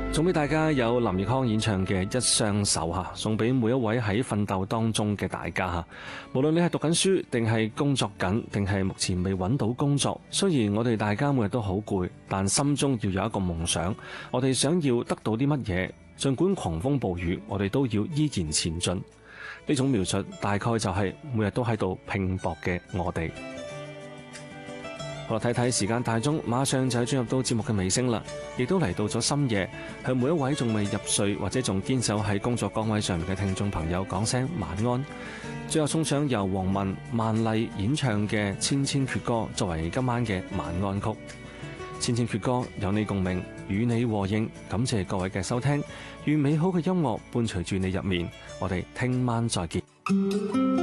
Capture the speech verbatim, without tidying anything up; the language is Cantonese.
送俾大家有林奕匡演唱嘅《一雙手》吓，送俾每一位喺奮鬥當中嘅大家吓。無論你係讀緊書，定係工作緊，定係目前未揾到工作，雖然我哋大家每日都好攰，但心中要有一個夢想。我哋想要得到啲乜嘢，盡管狂風暴雨，我哋都要依然前進。呢種描述大概就係每日都喺度拼搏嘅我哋。我睇睇時間大鐘，馬上就進入到節目嘅尾聲啦，亦都嚟到咗深夜，向每一位仲未入睡或者仲堅守喺工作崗位上面嘅聽眾朋友講聲晚安。最後送上由黃文、萬麗演唱嘅《千千闕歌》作為今晚嘅晚安曲。千千闕歌有你共鳴，與你和應，感謝各位嘅收聽，願美好嘅音樂伴隨住你入眠，我哋聽晚再見。